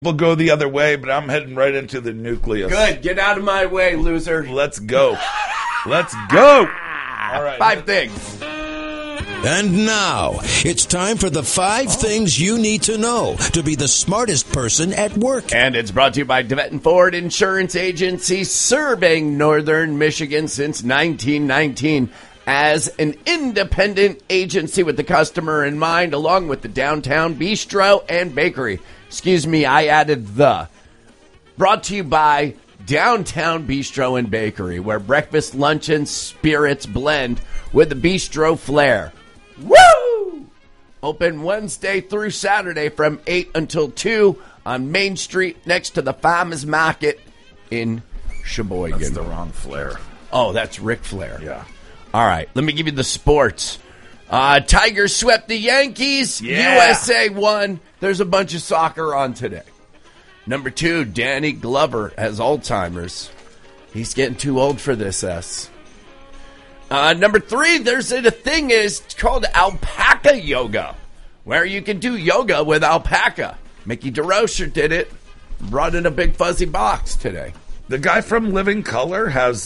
We'll go the other way, but I'm heading right into the nucleus. Good. Get out of my way, loser. Let's go. Let's go. All right. 5 things. And now, it's time for the 5 things you need to know to be the smartest person at work. And it's brought to you by DeVette & Ford Insurance Agency, serving Northern Michigan since 1919 as an independent agency with the customer in mind, along with the Downtown Bistro and Bakery. Excuse me, I added the. Brought to you by Downtown Bistro and Bakery, where breakfast, lunch, and spirits blend with the bistro flair. Woo! Open Wednesday through Saturday from 8 until 2 on Main Street next to the Farmers Market in Sheboygan. That's the wrong Flair. Oh, that's Ric Flair. Yeah. All right, let me give you the sports. Tigers swept the Yankees. Yeah. USA won. There's a bunch of soccer on today. Number 2, Danny Glover has Alzheimer's. He's getting too old for this S. Number 3, there's a thing is called alpaca yoga, where you can do yoga with alpaca. Mickey DeRocher did it. Brought in a big fuzzy box today. The guy from Living Color has...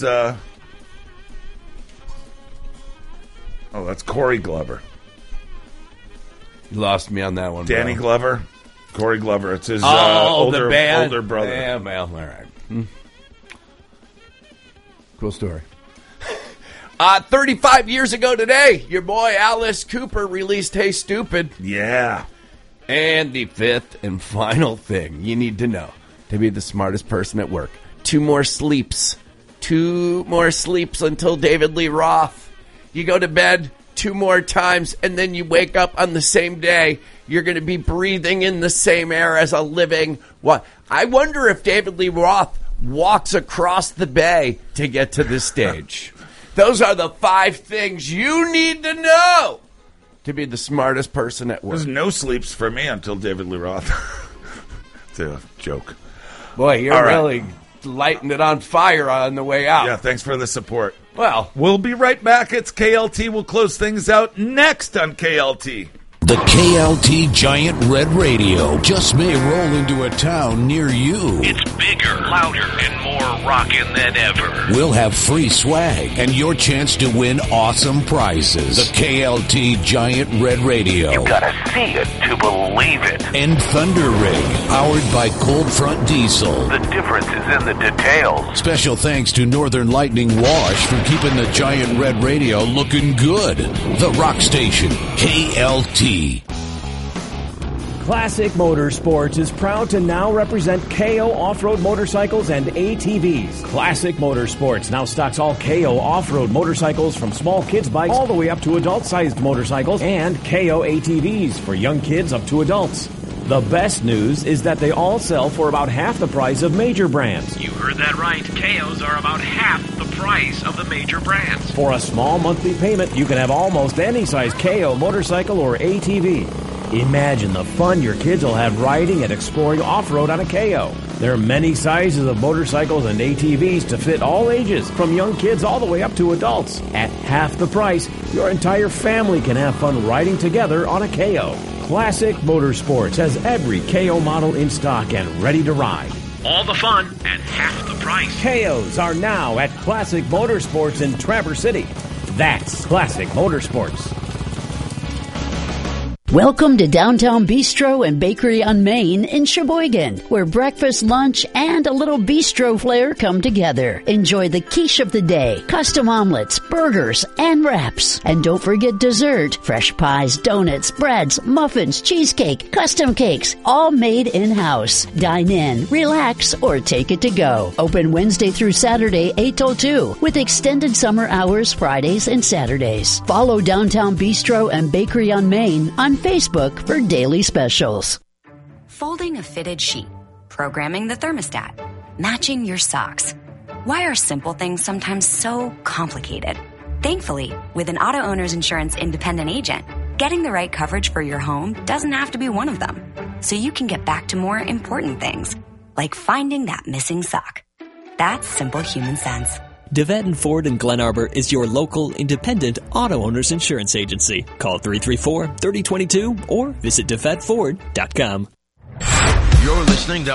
Oh, that's Corey Glover. You lost me on that one, Danny bro. Glover. Corey Glover. It's his the band. older brother. Yeah, well, all right. Cool story. 35 years ago today, your boy Alice Cooper released Hey Stupid. Yeah. And the 5th and final thing you need to know to be the smartest person at work. 2 more sleeps. 2 more sleeps until David Lee Roth. You go to bed 2 more times, and then you wake up on the same day. You're going to be breathing in the same air as a living... What? I wonder if David Lee Roth walks across the bay to get to this stage. Those are the 5 things you need to know to be the smartest person at work. There's no sleeps for me until David Lee Roth. It's a joke. Boy, you're All right. really lighting it on fire on the way out. Yeah, thanks for the support. Well, We'll be right back. It's KLT. We'll close things out next on KLT. The KLT Giant Red Radio just may roll into a town near you. It's bigger, louder, and more rockin' than ever. We'll have free swag and your chance to win awesome prizes. The KLT Giant Red Radio. You gotta see it to believe it. And Thunder Rig, powered by Cold Front Diesel. The difference is in the details. Special thanks to Northern Lightning Wash for keeping the Giant Red Radio looking good. The Rock Station, KLT. Classic Motorsports is proud to now represent KO off-road motorcycles and ATVs. Classic Motorsports now stocks all KO off-road motorcycles from small kids bikes all the way up to adult-sized motorcycles and KO ATVs for young kids up to adults. The best news is that they all sell for about half the price of major brands. You heard that right. KOs are about half the price of the major brands. For a small monthly payment, you can have almost any size KO motorcycle or ATV. Imagine the fun your kids will have riding and exploring off-road on a KO. There are many sizes of motorcycles and ATVs to fit all ages, from young kids all the way up to adults. At half the price, your entire family can have fun riding together on a KO. Classic Motorsports has every KO model in stock and ready to ride. All the fun at half the price. KOs are now at Classic Motorsports in Traverse City. That's Classic Motorsports. Welcome to Downtown Bistro and Bakery on Main in Sheboygan, where breakfast, lunch, and a little bistro flair come together. Enjoy the quiche of the day, custom omelets, burgers, and wraps. And don't forget dessert, fresh pies, donuts, breads, muffins, cheesecake, custom cakes, all made in-house. Dine in, relax, or take it to go. Open Wednesday through Saturday, 8 till 2, with extended summer hours Fridays and Saturdays. Follow Downtown Bistro and Bakery on Main on Facebook for daily specials. Folding a fitted sheet, programming the thermostat, matching your socks. Why are simple things sometimes so complicated? Thankfully, with an Auto Owners Insurance independent agent, getting the right coverage for your home doesn't have to be one of them. So you can get back to more important things, like finding that missing sock. That's simple human sense. DeVette & Ford in Glen Arbor is your local independent auto owners insurance agency. Call 334-3022 or visit DeVetteFord.com. You're listening to